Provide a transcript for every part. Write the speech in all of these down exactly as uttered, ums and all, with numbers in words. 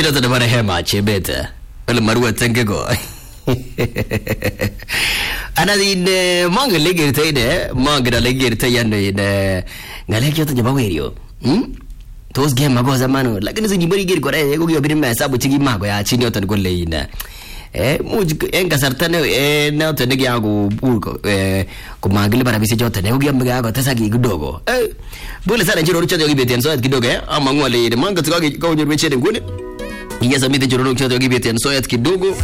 Chilo to the Barahema, Chebeta. Well, Marua Tankego. Ana in Manga Legate, Manga Legate, in Galekio to Jabawerio. Hm? Those game Magoza Manu, like anybody get got a go be mess up with Chigi Mago, Chino and Golina. Eh, Muj Enka Sartano, eh, now to the Gago, Burgo, eh, Comagli Barabisijota, Neogiamago, Tasaki Gudogo. Eh, Bullet and Jiro Richard Gibetan, so at Gidoga, among one lady, the Manga to go to Richard and Good. Yes, I meet the Jiro Richard Gibetan, so at Kidogo.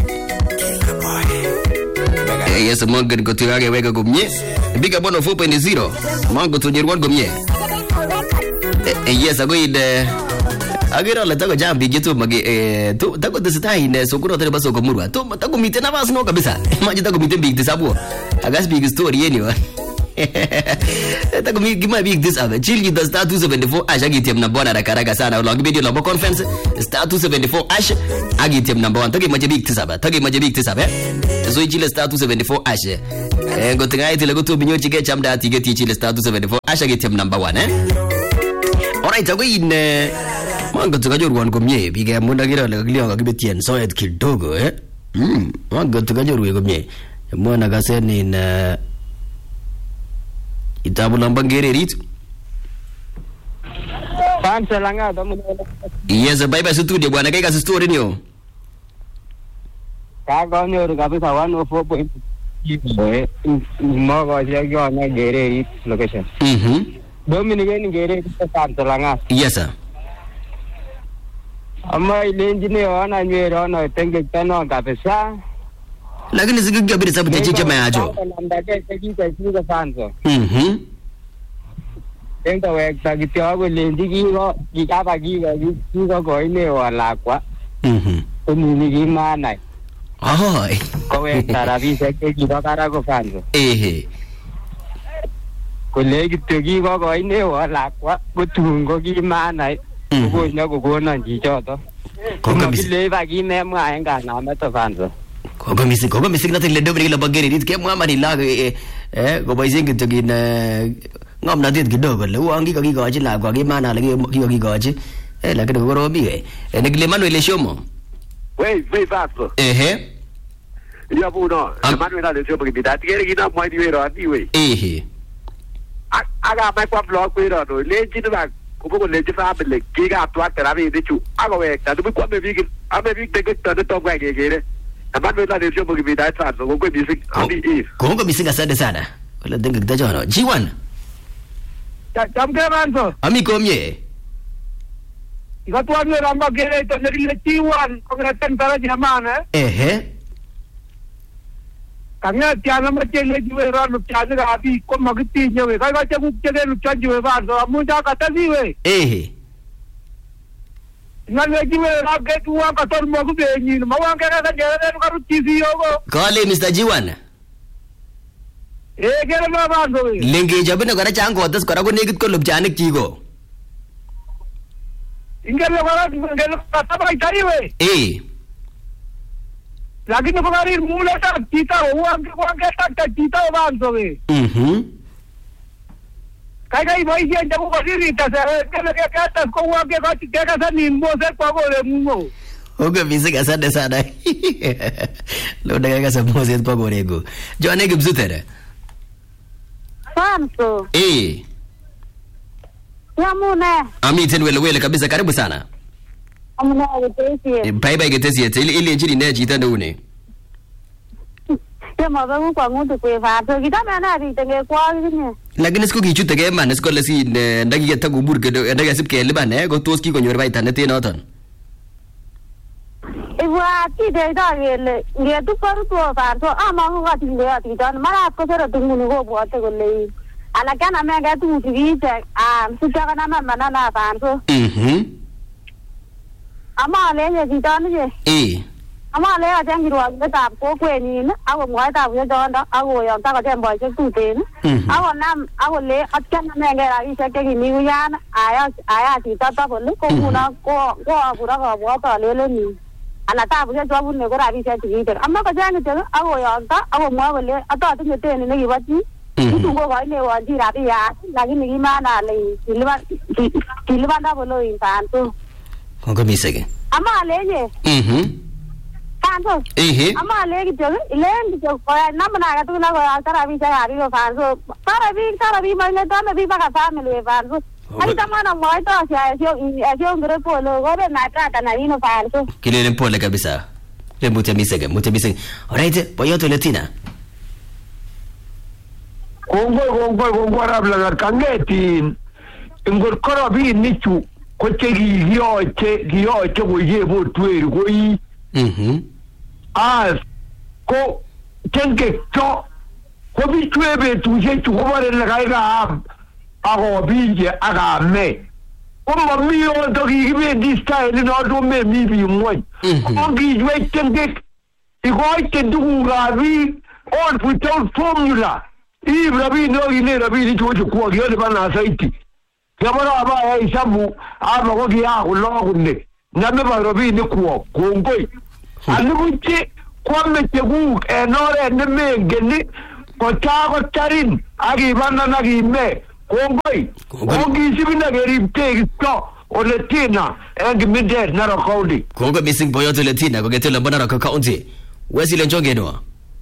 Yes, a monk go to Agawega Gumye, big abon of open is zero. Monk go to your one Gumye. Yes, I go in the. I get all the Tago Jam, big to Magi, to Tago the Stein, so good at the Basso Gomura. To Tago meet another no Cabisa. Imagine Tago meet big this abo. I guess big story anyway. Tago give my big this other. Chili the star two seventy-four Ash, I get him number one at Caragasana, long video number conference. Star two seventy-four Ash, I get him number one. Take my big Tisaba, take my big Tisaba. So Chile star two seventy-four Ash. And go to Guy till I go to Binochi get Cham that you get Chile star two seventy-four Ash, I get him number one, eh? Alright, I go in. Manga to Gajor one Gomye, big Munagira, Leon, Gibetian, so at Kidogo, eh? Hm, Manga to Gajor Gomye. Monagasen in Itabulam Bangere. Yes, a baby studio, when I get a story in you. Kagonyo Gabita one oh four point Mogo Jagon Gere location. Mm-hmm. Dominican Gere Santalanga. Yes, sir. Amma engineer on and we're on a tank on Capesa. Like is a good bit of Chicha Majo. Mm-hmm. Think the way Tagitio will Lindigo, Gigaba Giga, you go going there or Laqua. Mm-hmm. Umini. Oh, go ahead, Taravis, Gigarago Fanzo. Eh, colleague to give a going there or Laqua, but to go give man. Go no go on Gijoto. Come live again, them and got no matter Fanzo. Go missing, go missing nothing. Let nobody bagger it. Came one money lag, eh, go by singing to get Nom not did Gidogo, Luangi Gogi, Lagagi Mana, Yogi Gogi, eh, like a Gorobi, and a Glimano Shomo. Wait, wait, fast. Eh, you have put on. I'm not going to be that getting up my way on the way. Eh, I got my pop block with on, late in the back. Kubo leji family giga atwa terabi dichu agawe ta du ko me big ame big take to the top guy gere amad la de jomo gibi da ta so go music abi is ko go music asada sana wala denga da jono G one Jam ke manso ami ko mye igatu ami ramba gere to le G one ko gratan para jamana eh Kanya tiana ma chele jiwe ran tiana ga abi ko magti nyewe ga ga chagu chele lu chanjiwe ba so amuja kata siwe eh ngale jiwe ra ge tuwa ka ton mo ku be ni ma wan ka ga gere ka ru tisi yogo kale Mister G one eh gere ma ba so lenge jabne gara chango das kara ko negit ko lub janik chigo ingere gara ngere ka ta ba taiwe eh Lagi no pagari mula ta kita uang ke uang ke ta kita uang so be. Mhm. Kai kai boy dia jago kasih ta sa ke ke ke ta ko uang ke ka ke ka sa nimbo se ko go le mungo. Oga music asada sana. Lo daga ka sa mo se ko go rego. Jo ane ke bzutere. Santo. Eh. Yamuna. Ami ten wele wele kabisa karibu sana. Amuna getesi. Bye bye getesi ile ile njiri ne jita ndo ne. Tema ba mu kwa ngutu kwe fa to kita mana ri tenge kwa gine. Lakini siku kichu tege man siku la si ndagi ya tagu burge ndagi sip ke liba ne go toski ko nyor bai tan te no ton. Iwa ti de da gele nge tu paru to fa to ama hu ga ti le ati dan mara ko sero tu mu go bo te go le. Ala kana me ga tu ti te a su ta kana ma mana na fa to. Mhm. Ama le ye ti dan ye. Eh. Ama le a jang ro ga ta ko kwe ni na a go ngwa ta bu jo nda a go yo ta ga tem boy che tu te na. A go nam a go le a kana me ga ra i se ke ni u ya na aya aya ti ta ta bo le ko mu na ko ko a bu ra ga bo ta le le ni. Ala ta bu jo bu ne go ra i se ti te. Ama ga jang te a go yo ta a go ngwa go le a ta ti te ni ni ba ti. Tu go ga le wa ji ra bi ya la gi ni ma na le ti le ba ti le ba da bo lo in tan tu. Ko ko mi sege. Ama lenye. Mhm. Fanso. Ehe. Ama legi jo, len jo ko namna ka tu na ko tara bi ja ari ko fanso. Tara bi tara bi mai le tara bi ba ka family fanso. Ai tamana mo ito sia sio sio ngre polo go na trata na ino fanso. Kilele pole kabisa. Le mutia misege, mutia misege. Alright, Boyoto Latina. Kongoi kongoi kongoi rabla kangetin. Ingor korobi nichu ko chegi yoche yoche ko yebo tweri ko yi. Mhm. As ko tenge to ko bi twebe tuje tu ko bare la kai ga ago binje aga me. Ko ma mi o to ki be this time no do me mi bi mo. Ko gi we tenge i go du ga bi on without formula. I rabi no ile rabi ni to ko gi le bana saiti. Yamara ba ya isabu aba ko gi a ko lo ko ne. Na me ba rabi ni ko kongoi. Alubuche kwa metegu enore ne mengeni ko ta ko tarin agi banda na gi me kongoi kongi sibina geri te to oletina and midday na rokodi Kongo missing Boyoto Latina ko getela bana ko county. Wesi le njongeno.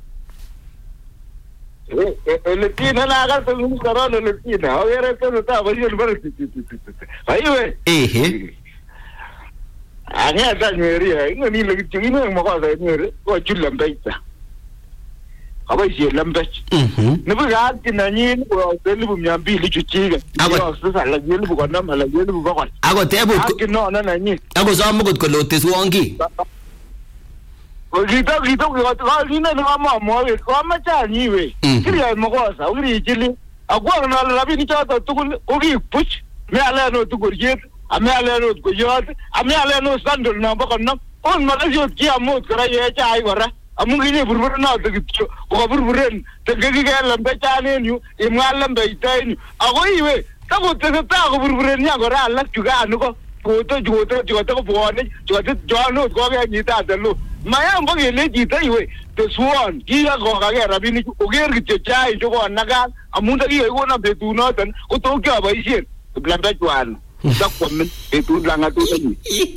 eh oletina na ga to mu karano oletina o yere to ta ba yel bar ti ti ti aiwe Ehe. Ani ada nyeri ya, ini ni lagi curi ni mau kau ada nyeri, kau curi lambai ta. Apa isi lambai? Mhm. Nabi kat nanya ni kau selalu punya bili cuci kan. Kau susah lagi ni bukan nama lagi ni bukan. Ako tebu. Aku no na nanya. Ako sa mo ko lotes wongi. Kau kita kita kau kau ni na nama mau kau macam ni we. Kiri mau kau sah, kiri cili. Aku orang nak labi ni cakap tu kau kau push. Mela no tu kau jet. Ame ale no ko yot ame ale no sandol na ba kon on ma yot ki amot kara ye cha ai wara amu gine burbur na to ki ko burburen te gagi ga lambe cha ne ni e ma lambe tai ni ago iwe ta ko te ta ko burburen nya gora la juga anu ko ko to jo to jo to ko bo ne jo to jo no ko ga ni ta de lu ma ya mbo ge le ji ta iwe te suon ki ga ko ga ga rabini ko ge ri cha ai jo ko na ga amu da ki ko na be tu no tan ko to ga ba isi blanda juan dak komen itu langa tu ni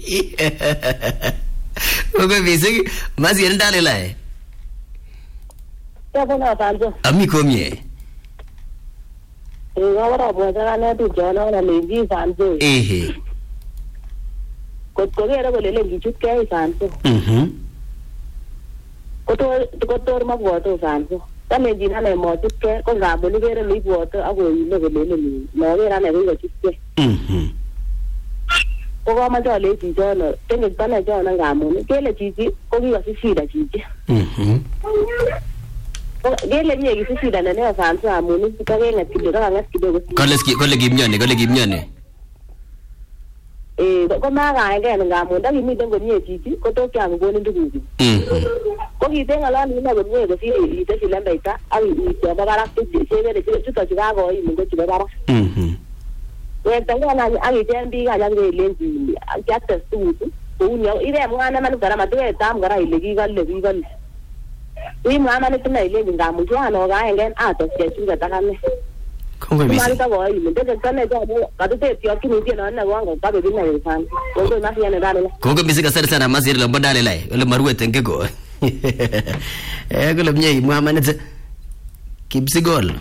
Kongo missing masi enda le lai. Ya bona fanso. Ami komye. E awara bo ja na tu jana na lengi fanso. Ehe. Ko ko era ko le lengi chut ke fanso. Mhm. Ko to ko to ma bo to fanso. Ta me dina le mo chut ke ko ga bo ni ke le bo to ago ile ko le ni. No era na ko chut ke. Mhm. Ko ma jo le ji jo no tenge bana jo na ga mo ni ke le ji ji ko gi wa si si da ji ji. Mhm. Ko ge le ni gi si da na ne fanso a mo ni ka ge ngati do ga ngati do. Kole ski kole gimnyone kole gimnyone. Eh ko ma ga ge na ga mo da mi den ko ni ji ji ko to kya go ni du ji. Mhm. Ko gi den ala ni na go ni go si i te si lembe ta ai i te ba ga tu se ve de tu ta ga go i mo go ti ba ba. Mhm. We tanga na ai te mbi ga yang le lenzi a kya ta su tu ko ni i re mo na man gara ma te tam gara i le gi ga le gi ga le i mo na ne tu na ile ga mo jo ano ga ngen a to se su ga ta ga ne Kongo ma missing. ta go i me de ka ne jo mo ka te ti o ki ni ti na na go ga be bi na ni san ko ko ma fi na da ne Kongo missing asante sana masi le mbona le lai. Ole marwe tenge go. Eh kole mnyei Muhammad Kipsigol.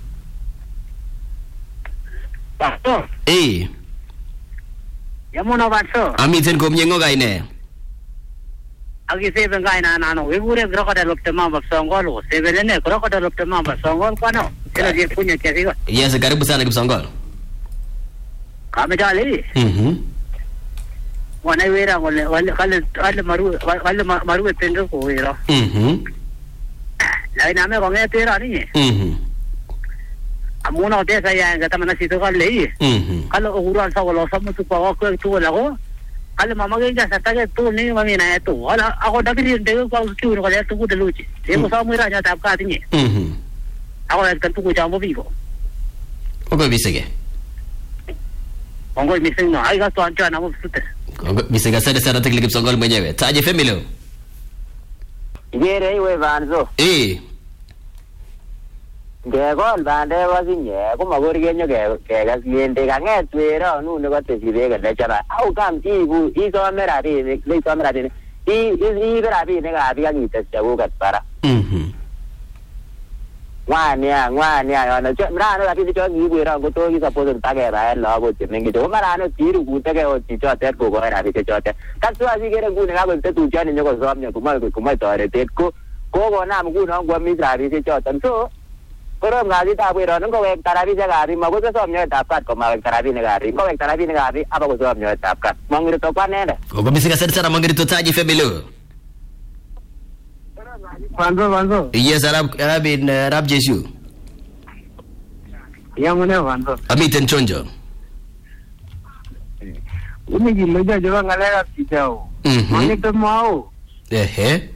Pasto, Eh. yamuna pasto. Ami ten ko mnyengo ga ine. Agi se bengai na na no, we gure krokodil lopte ma ba songol, se bele ne krokodil lopte ma ba songol kwano. Kila dia punya kiasi ko. Yes, karibu sana Kipsongol. Kami dali. Mhm. Wana wera wale wale kale kale maru kale maru tenge ko wera. Mhm. Lai na me ko nge tera ni. Mhm. Amuna de sa ya ngata mana situ kale yi. Mhm. Kalau ukuran sa wala sa mo tu pa ko tu wala ko. Kale mama ge ja sa ta ge tu ni mami na tu. Wala ako dagri de ko tu ko le tu ko de luchi. E mo sa mo ra ja ta ka ti ni. Mhm. Ako la kan tu ko jambo bi ko. Kongo bisege. Kongo mi sing no ai ga tu ancha na mo sute. Kongo bisege asante sana tekli Kipsongol mwenyewe. Taje family. Yere we vanzo. Eh. ngekol bandek kosinye komagor kenyo kekas ngendek kanget wero nu nebo tesibek ele chaba au kam ibu isome rabinik isome rabinik iibe rabinik ab biik ak ites chakuket bara ngwania ngwania yono mrano rabinik cho kiibu wero koto kisapose takebaen lagok chemengech ko marano tiru kutege ot chichotet kokoi rabinik chotet kaswa sikere nguni kakoib tetutioni nyokosom nyo kumoe toretet ko kokonam nguno kwamis rabinik choton so korom kazitab wero ngowekta rabisiekab biik makososom nyoetab kat komawekta rabinikab biik ngowekta rabinikab biik abakosom nyoetab kat mangirito kwanende kokomisika sana sana mangirito taji femilo Wanzo wanzo yes arab arabin arab Jesu yamune wanzo amiten chonjo uni giloja jwa ngalera pitao mangito mao ehe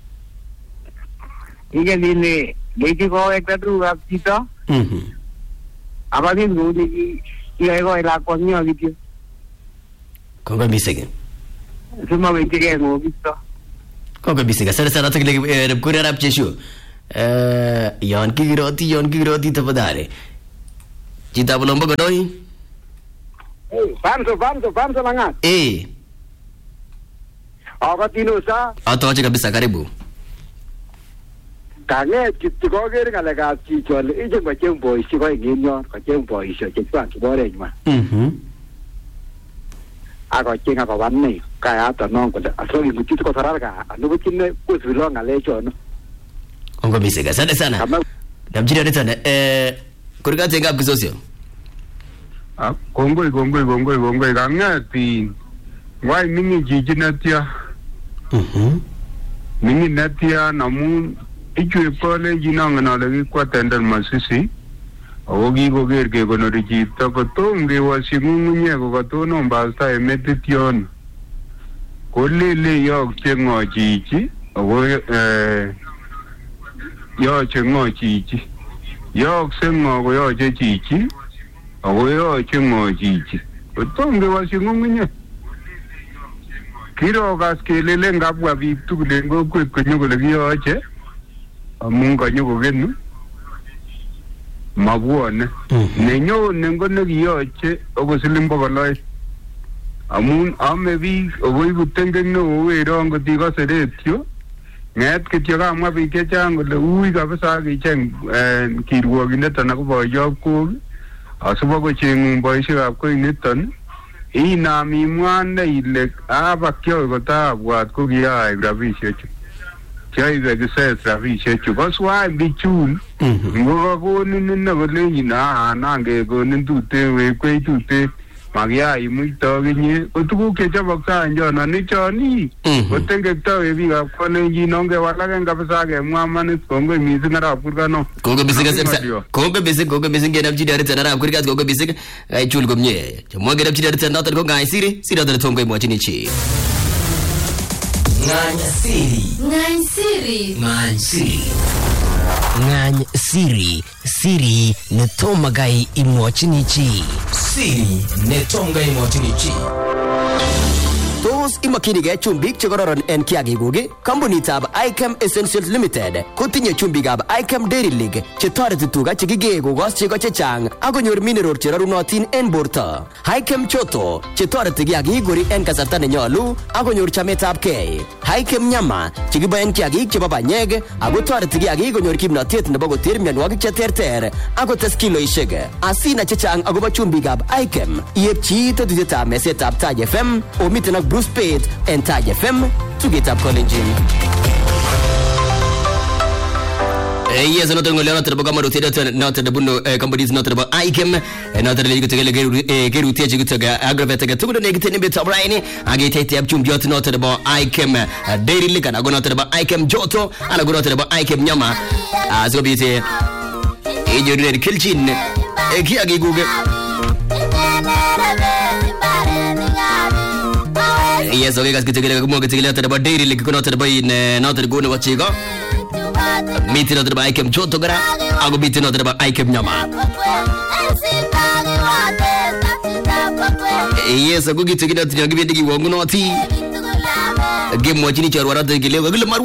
ige dine Leki ko ekta tu ab kita. Mhm. Abagi ngudi ki iya ko ila ko nyo gitu. Kongo bisege. Suma wetike ngo gitu. Kongo bisege sana sana takle kuri arab Jesu. Eh yon kigiroti yon kigiroti tafadhali. Cita belum bagodoi. Eh, bantu bantu bantu mangat. Eh. Apa tinusa? Atau aja kabisa karibu. Kanget kitu ko gere ngalekab chichol ije ngacheng boisi ko nginyon kacheng boisi chekwan kibore nywa. Mhm. Ako chenga ko wanne kaya ata non ko asogi nguchitu ko sararga anu kinne kusulo ngale chono. Kongo bisega sana sana. Namjira retana eh kurika tenga kisosio. Ah kongoi kongoi kongoi kongoi kangati. Wai mingi jijinatia. Mhm. Mingi natia namun ichwe pole jinanga na lagi kwa tender masisi ogi go ger ke gono rijita ko tonge wasingunye ko to no basta emetition ko lele yo chengo chichi o eh yo chengo chichi yo sengo go yo chichi o yo chengo chichi ko tonge wasingunye kiro gas ke lele ngabwa bitu lengo ko konyo go lagi yo che amunga nyugo genu mabuone nenyo nengo negiyoche ogosilimbo goloy amun ame bi ogoi gutenge no werongo tigo seretio nget kityo kamwa biik chechang kole ui kabisa kicheng kirwogindet anan ko boyob kok asubo kochengung boisiekab koiniton inam imwande ile abakyo kotabwat ko kiyaib rabisiechu kiaibe kises rabisiechu koswai bichun ngokokonin ine kolenjin aa nangekonin tuten wekwech tuten makiyai muito kinye ko tuguk chechobokse njono nichoni kotengektoe biikab kolenjin ongewalaken kabisa kemwa manit kongoi mising arap kurgano kongo bisig kongo bisig kongo bisig kenam chidi arit arap kurgat kongo bisig ai chul komye chomwa kenam chidi arit noton ko ngai siri siri noton tongoi mwachini chi ngany siri ngany siri ngany siri ngany siri siri netomagai imwachini chi siri netomagai imwachini chi. Tos imakinige chumbik chekororon en kiagigugi kampunitab Icam Essentials Limited kotinye chumbikab Icam Dairy League chetoreti tuga chekigee kokos chego chechang akonyor mineral cherorunotin en borto. Icam Choto chetoreti kiagik kori en kasarta nenyolu akonyor chametabgei. Icam Nyama chekiboen kiagik chebo banyek akotoreti kiagik konyor kimnotet nebo koter mionwogik cheterter akotes kiloisiek. Asina chechang akobo chumbikab Icam iepchi tetutietab mesetab Taj F M omiten ak Bruce Pate and Taj F M tugetab Kolenjin. Yes, not only not about Gamma Theatre, not the Buno companies, not about Icam, and not the Legal Geru Teja Aggravated to the negative bits of Rainy. I get a chum jot not about Icam, Dairy Lick, and I go not about Icam Joto, and I go not about Icam Yama. As we say, Adrian Kilchin, a Kiagi Google. Yes, okay, guys, get together about Dairy Lick, not about not the good what you got. Meeting other by Icam Chotogra, I will meet another by Icam Yama. Yes, I go get together to give you the Wogunoti. Game watching each other, the Gilema